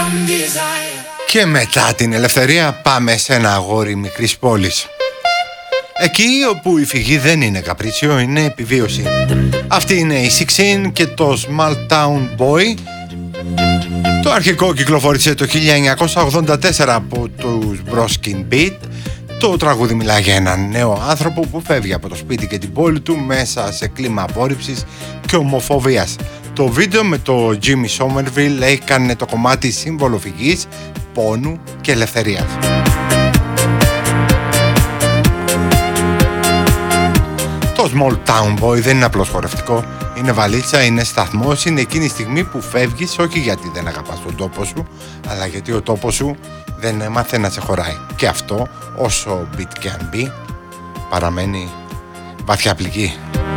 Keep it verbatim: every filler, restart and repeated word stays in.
Και μετά την ελευθερία πάμε σε ένα αγόρι μικρής πόλης. Εκεί όπου η φυγή δεν είναι καπρίτσιο, είναι επιβίωση. Αυτή είναι η Sixteen και το Small Town Boy. Το αρχικό κυκλοφόρησε το χίλια εννιακόσια ογδόντα τέσσερα από τους Broskin Beat. Το τραγούδι μιλά για έναν νέο άνθρωπο που φεύγει από το σπίτι και την πόλη του μέσα σε κλίμα απόρριψης και ομοφοβίας. Το βίντεο με το Jimmy Somerville έκανε το κομμάτι σύμβολο φυγής, πόνου και ελευθερίας. Το Small Town Boy δεν είναι απλώς χορευτικό, είναι βαλίτσα, είναι σταθμός, είναι εκείνη η στιγμή που φεύγεις όχι γιατί δεν αγαπάς τον τόπο σου, αλλά γιατί ο τόπος σου δεν έμαθε να σε χωράει. Και αυτό, όσο beat και αν μπει, παραμένει βαθιά πληγή.